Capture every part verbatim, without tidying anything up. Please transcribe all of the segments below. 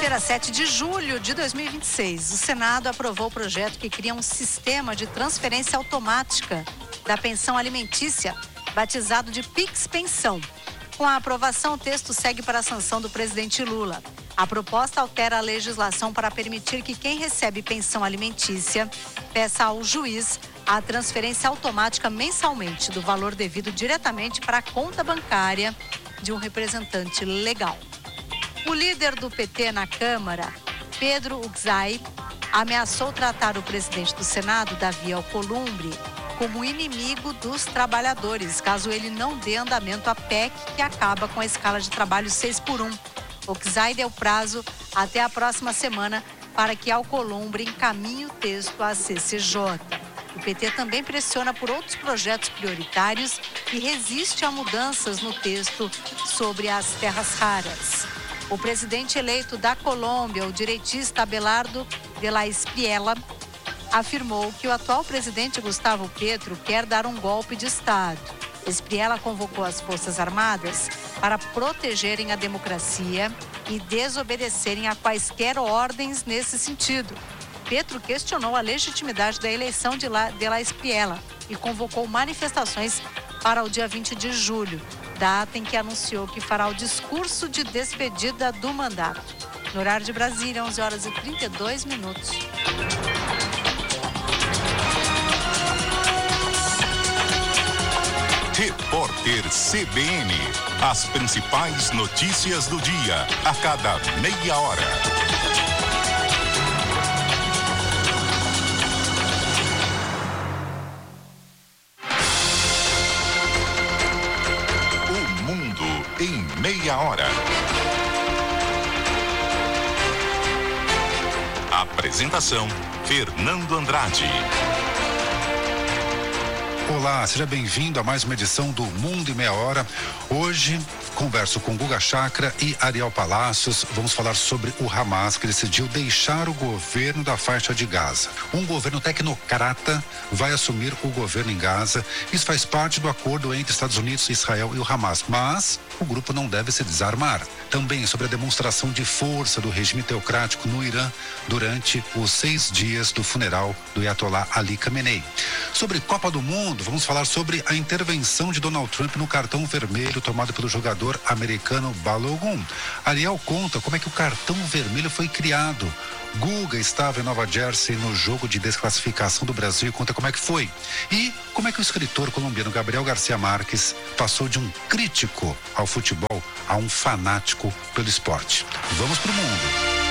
Quinta-feira, sete de julho de dois mil e vinte e seis, o Senado aprovou o projeto que cria um sistema de transferência automática da pensão alimentícia, batizado de Pix Pensão. Com a aprovação, o texto segue para a sanção do presidente Lula. A proposta altera a legislação para permitir que quem recebe pensão alimentícia peça ao juiz a transferência automática mensalmente do valor devido diretamente para a conta bancária de um representante legal. O líder do P T na Câmara, Pedro Uczai, ameaçou tratar o presidente do Senado, Davi Alcolumbre, como inimigo dos trabalhadores, caso ele não dê andamento à P E C que acaba com a escala de trabalho seis por um. Uczai deu prazo até a próxima semana para que Alcolumbre encaminhe o texto à C C J. O P T também pressiona por outros projetos prioritários e resiste a mudanças no texto sobre as terras raras. O presidente eleito da Colômbia, o direitista Abelardo de la Espriella, afirmou que o atual presidente Gustavo Petro quer dar um golpe de Estado. Espriella convocou as Forças Armadas para protegerem a democracia e desobedecerem a quaisquer ordens nesse sentido. Petro questionou a legitimidade da eleição de la, de la Espriella e convocou manifestações para o dia vinte de julho, data em que anunciou que fará o discurso de despedida do mandato. No horário de Brasília, onze horas e trinta e dois minutos. Repórter C B N. As principais notícias do dia, a cada meia hora. O mundo em meia hora. Apresentação: Fernando Andrade. Olá, seja bem-vindo a mais uma edição do Mundo em Meia Hora. Hoje converso com Guga Chakra e Ariel Palacios. Vamos falar sobre o Hamas, que decidiu deixar o governo da faixa de Gaza. Um governo tecnocrata vai assumir o governo em Gaza. Isso faz parte do acordo entre Estados Unidos, Israel e o Hamas. Mas o grupo não deve se desarmar. Também sobre a demonstração de força do regime teocrático no Irã durante os seis dias do funeral do Ayatollah Ali Khamenei. Sobre Copa do Mundo, vamos falar sobre a intervenção de Donald Trump no cartão vermelho tomado pelo jogador americano Balogun. Ariel conta como é que o cartão vermelho foi criado. Guga estava em Nova Jersey no jogo de desclassificação do Brasil e conta como é que foi. E como é que o escritor colombiano Gabriel Garcia Marques passou de um crítico ao futebol a um fanático pelo esporte. Vamos pro mundo.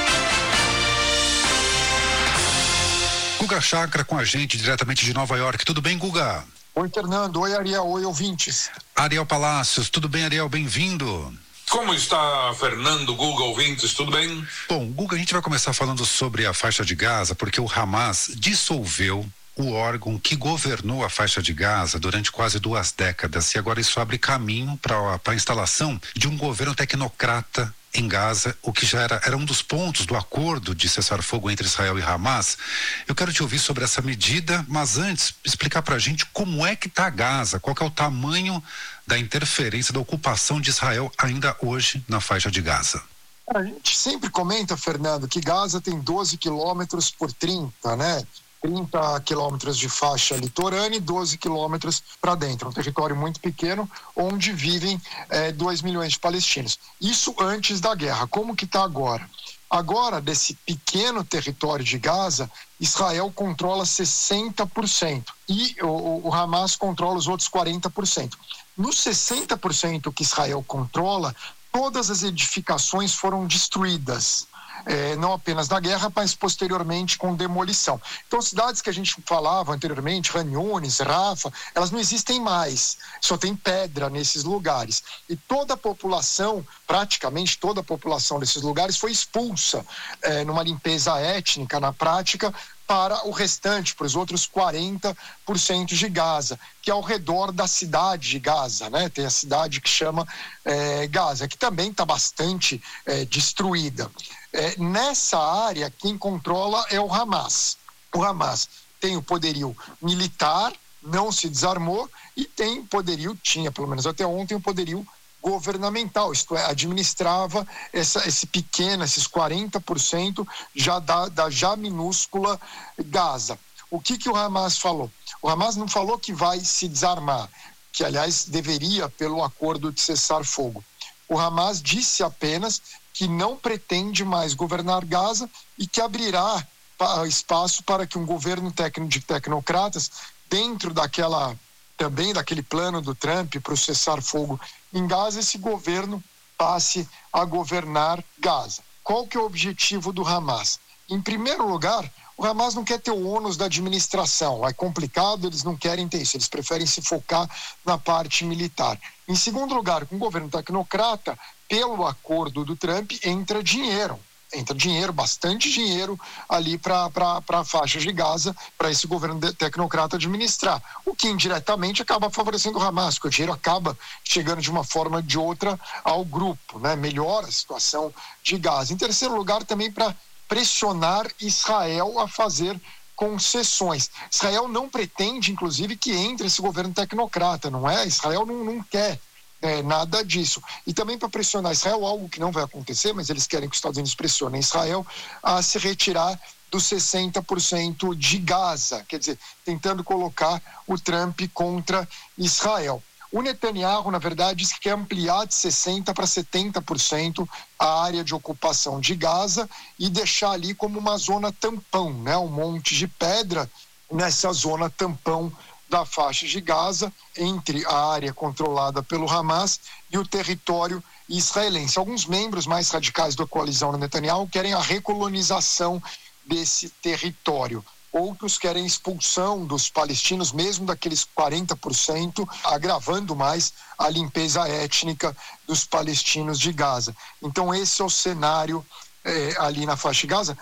Guga Chakra com a gente diretamente de Nova York. Tudo bem, Guga? Oi, Fernando. Oi, Ariel. Oi, ouvintes. Ariel Palacios. Tudo bem, Ariel? Bem-vindo. Como está, Fernando, Guga, ouvintes? Tudo bem? Bom, Guga, a gente vai começar falando sobre a faixa de Gaza, porque o Hamas dissolveu o órgão que governou a faixa de Gaza durante quase duas décadas. E agora isso abre caminho para a instalação de um governo tecnocrata em Gaza, o que já era, era um dos pontos do acordo de cessar-fogo entre Israel e Hamas. Eu quero te ouvir sobre essa medida, mas antes, explicar pra gente como é que tá Gaza, qual que é o tamanho da interferência, da ocupação de Israel ainda hoje na faixa de Gaza. A gente sempre comenta, Fernando, que Gaza tem doze quilômetros por trinta, né? trinta quilômetros de faixa litorânea e doze quilômetros para dentro. Um território muito pequeno, onde vivem é, dois milhões de palestinos. Isso antes da guerra. Como que está agora? Agora, desse pequeno território de Gaza, Israel controla sessenta por cento e o, o Hamas controla os outros quarenta por cento. Nos sessenta por cento que Israel controla, todas as edificações foram destruídas. É, não apenas na guerra, mas posteriormente com demolição. Então, cidades que a gente falava anteriormente, Han Yunis, Rafa, elas não existem mais, só tem pedra nesses lugares. E toda a população, praticamente toda a população desses lugares foi expulsa é, numa limpeza étnica na prática, para o restante, para os outros quarenta por cento de Gaza, que é ao redor da cidade de Gaza, né? Tem a cidade que chama é, Gaza, que também está bastante é, destruída. É, nessa área, quem controla é o Hamas. O Hamas tem o poderio militar, não se desarmou, e tem poderio, tinha pelo menos até ontem, o poderio governamental, isto é, administrava essa, esse pequeno, esses quarenta por cento já da, da já minúscula Gaza. O que, que o Hamas falou? O Hamas não falou que vai se desarmar, que aliás deveria pelo acordo de cessar-fogo. O Hamas disse apenas que não pretende mais governar Gaza e que abrirá espaço para que um governo de tecnocratas, dentro daquela, também daquele plano do Trump para o cessar-fogo em Gaza, esse governo passe a governar Gaza. Qual que é o objetivo do Hamas? Em primeiro lugar, o Hamas não quer ter o ônus da administração, é complicado, eles não querem ter isso, eles preferem se focar na parte militar. Em segundo lugar, com o governo tecnocrata, pelo acordo do Trump, entra dinheiro. Entra dinheiro, bastante dinheiro ali para a faixa de Gaza, para esse governo tecnocrata administrar. O que indiretamente acaba favorecendo o Hamas, porque o dinheiro acaba chegando de uma forma ou de outra ao grupo, né? Melhora a situação de Gaza. Em terceiro lugar, também para pressionar Israel a fazer concessões. Israel não pretende, inclusive, que entre esse governo tecnocrata, não é? Israel não, não quer É, nada disso. E também para pressionar Israel, algo que não vai acontecer, mas eles querem que os Estados Unidos pressionem Israel a se retirar dos sessenta por cento de Gaza, quer dizer, tentando colocar o Trump contra Israel. O Netanyahu, na verdade, disse que quer ampliar de sessenta por cento para setenta por cento a área de ocupação de Gaza e deixar ali como uma zona tampão, né? Um monte de pedra nessa zona tampão da faixa de Gaza, entre a área controlada pelo Hamas e o território israelense. Alguns membros mais radicais da coalizão do Netanyahu querem a recolonização desse território. Outros querem expulsão dos palestinos, mesmo daqueles quarenta por cento, agravando mais a limpeza étnica dos palestinos de Gaza. Então esse é o cenário eh, ali na faixa de Gaza.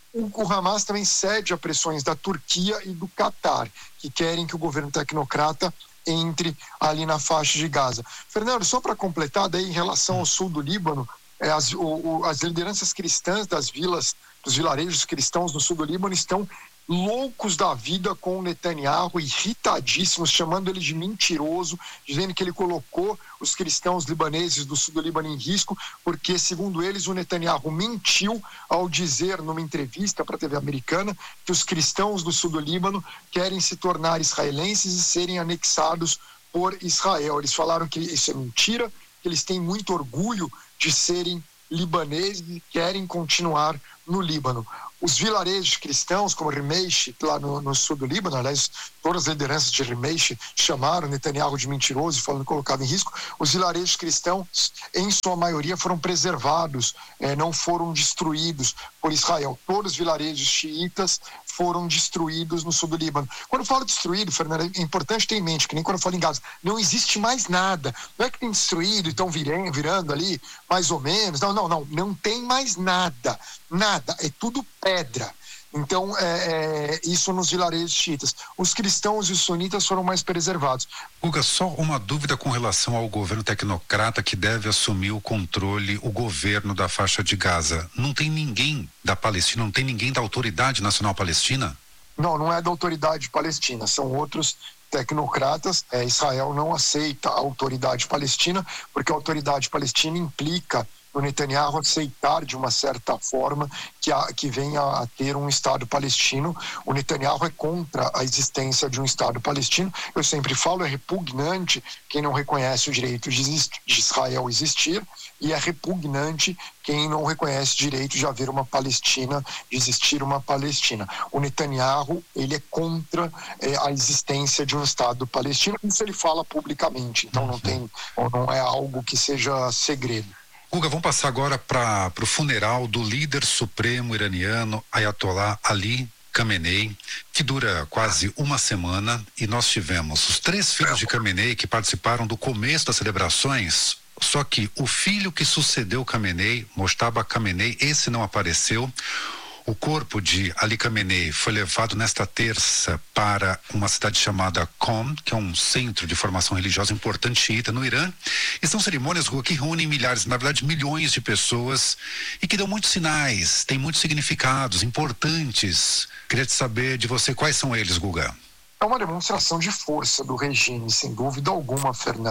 O Hamas também cede a pressões da Turquia e do Catar, que querem que o governo tecnocrata entre ali na faixa de Gaza. Fernando, só para completar, daí em relação ao sul do Líbano, é, as, o, o, as lideranças cristãs das vilas, dos vilarejos cristãos no sul do Líbano estão loucos da vida com o Netanyahu, irritadíssimos, chamando ele de mentiroso, dizendo que ele colocou os cristãos libaneses do sul do Líbano em risco, porque, segundo eles, o Netanyahu mentiu ao dizer numa entrevista para a T V americana que os cristãos do sul do Líbano querem se tornar israelenses e serem anexados por Israel. Eles falaram que isso é mentira, que eles têm muito orgulho de serem libaneses e querem continuar no Líbano. Os vilarejos cristãos, como Rimeish, lá no, no sul do Líbano, aliás, todas as lideranças de Rimeish chamaram Netanyahu de mentiroso e falando colocado em risco. Os vilarejos cristãos, em sua maioria, foram preservados, eh, não foram destruídos por Israel. Todos os vilarejos xiitas foram destruídos no sul do Líbano. Quando eu falo destruído, Fernando, é importante ter em mente, que nem quando eu falo em Gaza, não existe mais nada. Não é que tem destruído e estão virando, virando ali, mais ou menos. Não, não, não. Não tem mais nada. Nada. É tudo pedra. Então, é, é, isso nos vilarejos xiitas. Os cristãos e os sunitas foram mais preservados. Guga, só uma dúvida com relação ao governo tecnocrata que deve assumir o controle, o governo da faixa de Gaza. Não tem ninguém da Palestina, não tem ninguém da Autoridade Nacional Palestina? Não, não é da Autoridade Palestina, são outros tecnocratas. É, Israel não aceita a Autoridade Palestina, porque a Autoridade Palestina implica o Netanyahu aceitar de uma certa forma que, a, que venha a ter um Estado palestino. O Netanyahu é contra a existência de um Estado palestino. Eu sempre falo, é repugnante quem não reconhece o direito de, de Israel existir, e é repugnante quem não reconhece o direito de haver uma Palestina, de existir uma Palestina. O Netanyahu, ele é contra é, a existência de um Estado palestino. Isso ele fala publicamente, então não tem, não é algo que seja segredo. Guga, vamos passar agora para o funeral do líder supremo iraniano Ayatollah Ali Khamenei, que dura quase uma semana, e nós tivemos os três filhos de Khamenei que participaram do começo das celebrações, só que o filho que sucedeu Khamenei, Mojtaba Khamenei, esse não apareceu. O corpo de Ali Khamenei foi levado nesta terça para uma cidade chamada Qom, que é um centro de formação religiosa importante xiita no Irã. E são cerimônias que reúnem milhares, na verdade milhões de pessoas, e que dão muitos sinais, têm muitos significados importantes. Queria te saber de você quais são eles, Guga. É uma demonstração de força do regime, sem dúvida alguma, Fernando.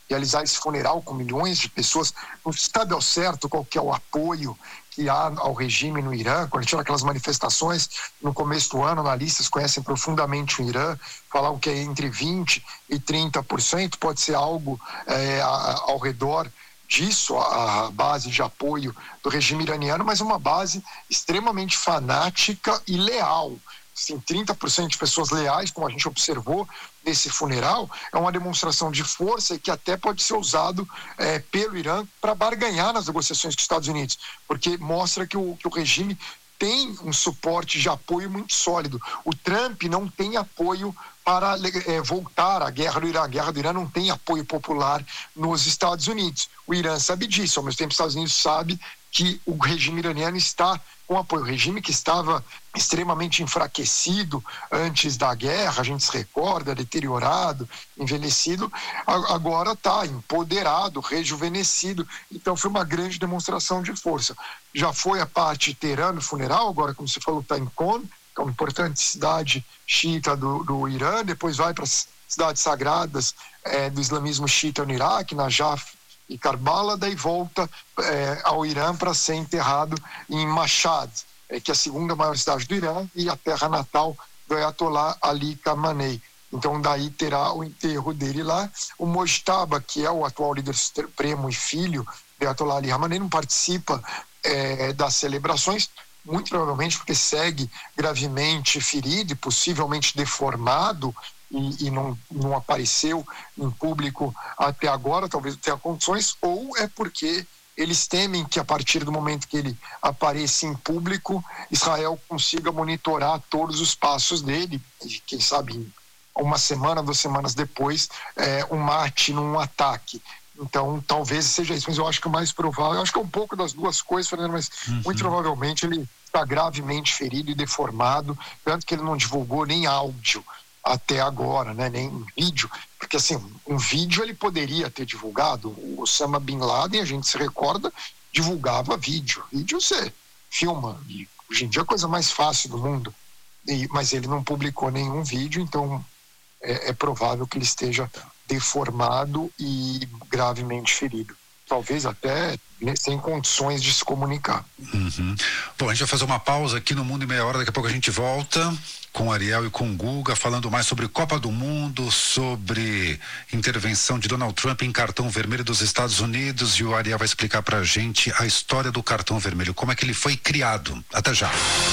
realizar esse funeral com milhões de pessoas. Não se sabe ao certo qual que é o apoio que há ao regime no Irã. Quando tinha aquelas manifestações no começo do ano, analistas conhecem profundamente o Irã, falavam que é entre vinte e trinta por cento, pode ser algo é, ao redor disso, a base de apoio do regime iraniano, mas uma base extremamente fanática e leal. Assim, trinta por cento de pessoas leais, como a gente observou nesse funeral, é uma demonstração de força e que até pode ser usado é, pelo Irã para barganhar nas negociações com os Estados Unidos, porque mostra que o, que o regime tem um suporte de apoio muito sólido. O Trump não tem apoio para é, voltar à guerra do Irã. A guerra do Irã não tem apoio popular nos Estados Unidos. O Irã sabe disso, ao mesmo tempo os Estados Unidos sabe que o regime iraniano está com apoio. O regime que estava extremamente enfraquecido antes da guerra, a gente se recorda, deteriorado, envelhecido, agora está empoderado, rejuvenescido. Então foi uma grande demonstração de força. Já foi a parte Teherã no funeral, agora, como você falou, está em Qom, que é uma importante cidade xiita do, do Irã, depois vai para as cidades sagradas é, do islamismo xiita no Iraque, Najaf e Karbala, daí volta é, ao Irã para ser enterrado em Mashhad, é, que é a segunda maior cidade do Irã e a terra natal do Ayatollah Ali Khamenei. Então daí terá o enterro dele lá. O Mojtaba, que é o atual líder supremo e filho do Ayatollah Ali Khamenei, não participa é, das celebrações, muito provavelmente porque segue gravemente ferido e possivelmente deformado, e, e não, não apareceu em público até agora, talvez não tenha condições, ou é porque eles temem que a partir do momento que ele apareça em público, Israel consiga monitorar todos os passos dele, e quem sabe uma semana, duas semanas depois, é, um mate num ataque. Então, talvez seja isso, mas eu acho que o mais provável, eu acho que é um pouco das duas coisas, Fernando, mas uhum. muito provavelmente ele está gravemente ferido e deformado, tanto que ele não divulgou nem áudio até agora, né, nem vídeo, porque assim, um vídeo ele poderia ter divulgado. O Osama Bin Laden, a gente se recorda, divulgava vídeo. Vídeo você filma, e hoje em dia é a coisa mais fácil do mundo, e, mas ele não publicou nenhum vídeo, então é, é provável que ele esteja deformado e gravemente ferido. Talvez até sem condições de se comunicar. Uhum. Bom, a gente vai fazer uma pausa aqui no Mundo em Meia Hora, daqui a pouco a gente volta com o Ariel e com o Guga, falando mais sobre Copa do Mundo, sobre intervenção de Donald Trump em cartão vermelho dos Estados Unidos, e o Ariel vai explicar pra gente a história do cartão vermelho, como é que ele foi criado. Até já.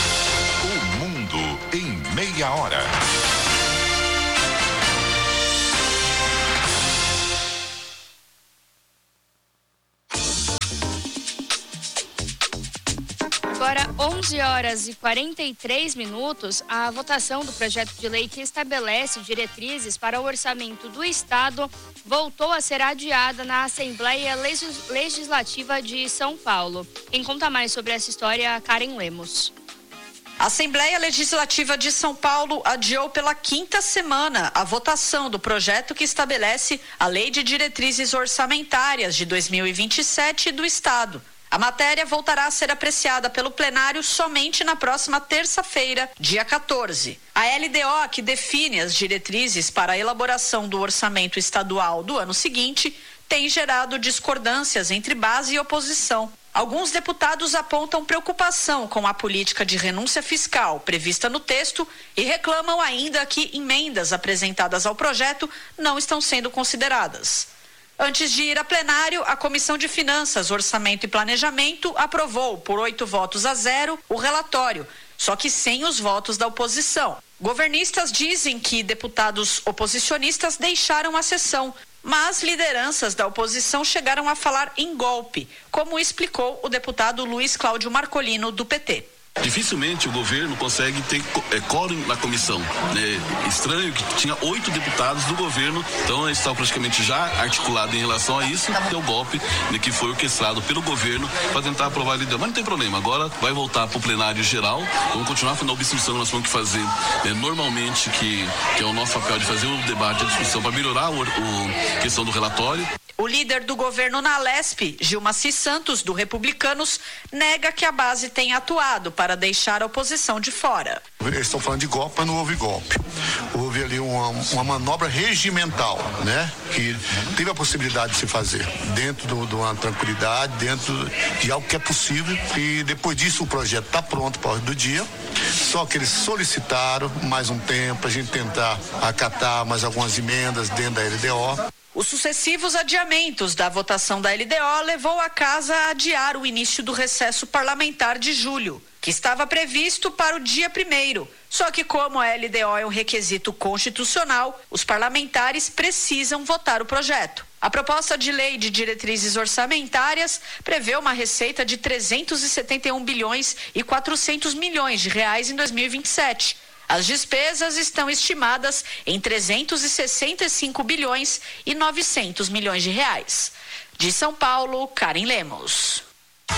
O Mundo em Meia Hora. Agora, onze horas e quarenta e três minutos, a votação do projeto de lei que estabelece diretrizes para o orçamento do Estado voltou a ser adiada na Assembleia Legislativa de São Paulo. Quem conta mais sobre essa história é a Karen Lemos. A Assembleia Legislativa de São Paulo adiou pela quinta semana a votação do projeto que estabelece a Lei de Diretrizes Orçamentárias de dois mil e vinte e sete do Estado. A matéria voltará a ser apreciada pelo plenário somente na próxima terça-feira, dia quatorze. A L D O, que define as diretrizes para a elaboração do orçamento estadual do ano seguinte, tem gerado discordâncias entre base e oposição. Alguns deputados apontam preocupação com a política de renúncia fiscal prevista no texto e reclamam ainda que emendas apresentadas ao projeto não estão sendo consideradas. Antes de ir a plenário, a Comissão de Finanças, Orçamento e Planejamento aprovou, por oito votos a zero, o relatório, só que sem os votos da oposição. Governistas dizem que deputados oposicionistas deixaram a sessão, mas lideranças da oposição chegaram a falar em golpe, como explicou o deputado Luiz Cláudio Marcolino, do P T. Dificilmente o governo consegue ter é, quórum na comissão. É estranho que tinha oito deputados do governo, então está praticamente já articulado em relação a isso, que é o golpe, né, que foi orquestrado pelo governo para tentar aprovar a lei. Mas não tem problema, agora vai voltar para o plenário geral, vamos continuar fazendo a obstrução, nós temos que fazer né, normalmente, que, que é o nosso papel de fazer o debate, a discussão para melhorar o, o questão do relatório. O líder do governo na Alesp, Gilmacy Santos, do Republicanos, nega que a base tenha atuado para deixar a oposição de fora. Eles estão falando de golpe, mas não houve golpe. Houve ali uma, uma manobra regimental, né? Que teve a possibilidade de se fazer dentro de do, uma tranquilidade, dentro de algo que é possível. E depois disso o projeto está pronto para a ordem do dia. Só que eles solicitaram mais um tempo para a gente tentar acatar mais algumas emendas dentro da L D O. Os sucessivos adiamentos da votação da L D O levou a casa a adiar o início do recesso parlamentar de julho, que estava previsto para o dia primeiro. Só que como a L D O é um requisito constitucional, os parlamentares precisam votar o projeto. A proposta de lei de diretrizes orçamentárias prevê uma receita de trezentos e setenta e um bilhões e quatrocentos milhões de reais em dois mil e vinte e sete. As despesas estão estimadas em trezentos e sessenta e cinco bilhões e novecentos milhões de reais. De São Paulo, Karen Lemos.